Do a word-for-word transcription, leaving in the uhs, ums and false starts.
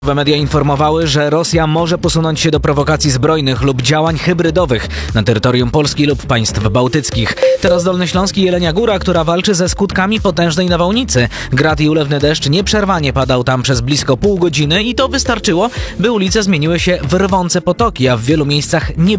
Media informowały, że Rosja może posunąć się do prowokacji zbrojnych lub działań hybrydowych na terytorium Polski lub państw bałtyckich. Teraz Dolnośląski Jelenia Góra, która walczy ze skutkami potężnej nawałnicy. Grad i ulewny deszcz nieprzerwanie padał tam przez blisko pół godziny i to wystarczyło, by ulice zmieniły się w rwące potoki, a w wielu miejscach nie